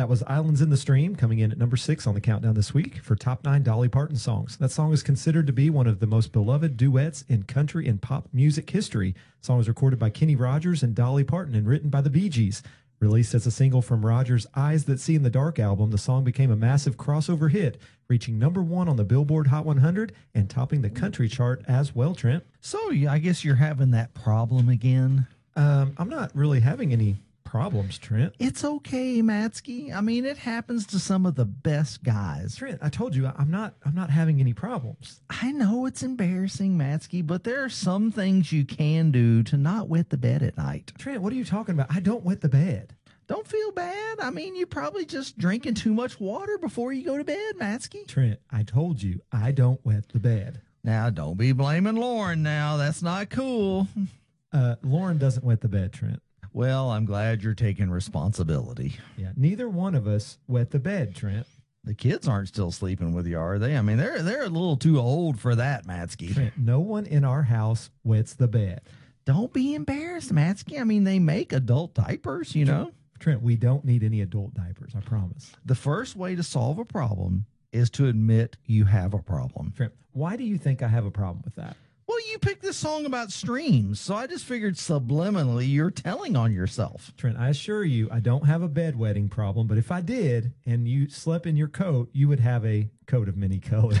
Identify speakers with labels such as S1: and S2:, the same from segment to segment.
S1: That was Islands in the Stream, coming in at number 6 on the countdown this week for top 9 Dolly Parton songs. That song is considered to be one of the most beloved duets in country and pop music history. The song was recorded by Kenny Rogers and Dolly Parton and written by the Bee Gees. Released as a single from Rogers' Eyes That See in the Dark album, the song became a massive crossover hit, reaching number 1 on the Billboard Hot 100 and topping the country chart as well, Trent.
S2: So I guess you're having that problem again.
S1: I'm not really having any problems, Trent.
S2: It's okay, Matsky. I mean, it happens to some of the best guys.
S1: Trent, I told you I'm not having any problems.
S2: I know it's embarrassing, Matsky, but there are some things you can do to not wet the bed at night.
S1: Trent, what are you talking about? I don't wet the bed.
S2: Don't feel bad. I mean, you're probably just drinking too much water before you go to bed, Matsky.
S1: Trent, I told you I don't wet the bed.
S2: Now, don't be blaming Lauren now. That's not cool.
S1: Lauren doesn't wet the bed, Trent.
S2: Well, I'm glad you're taking responsibility.
S1: Yeah, neither one of us wet the bed, Trent.
S2: The kids aren't still sleeping with you, are they? I mean, they're a little too old for that, Matsky.
S1: Trent, no one in our house wets the bed.
S2: Don't be embarrassed, Matsky. I mean, they make adult diapers, you know.
S1: Trent, we don't need any adult diapers, I promise.
S2: The first way to solve a problem is to admit you have a problem.
S1: Trent, why do you think I have a problem with that?
S2: Well, you picked this song about streams, so I just figured subliminally you're telling on yourself.
S1: Trent, I assure you I don't have a bedwetting problem, but if I did and you slept in your coat, you would have a coat of many colors.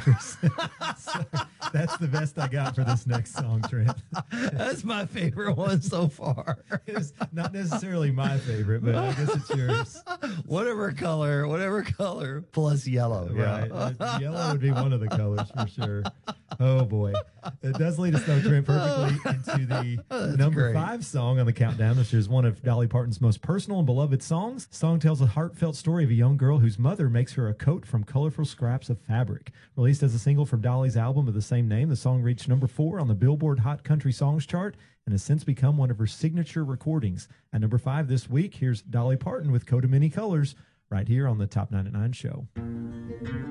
S1: So that's the best I got for this next song, Trent.
S2: That's my favorite one so far.
S1: It's not necessarily my favorite, but I guess it's yours.
S2: Whatever color plus yellow.
S1: Right.
S2: Yeah.
S1: Yellow would be one of the colors for sure. Oh, boy. It does lead us, though, Trent, perfectly into the number 5 song on the countdown, which is one of Dolly Parton's most personal and beloved songs. The song tells a heartfelt story of a young girl whose mother makes her a coat from colorful scraps of fabric. Released as a single from Dolly's album of the same name, the song reached number 4 on the Billboard Hot Country Songs chart and has since become one of her signature recordings. At number 5 this week, here's Dolly Parton with Coat of Many Colors right here on the Top 9 at 9 show.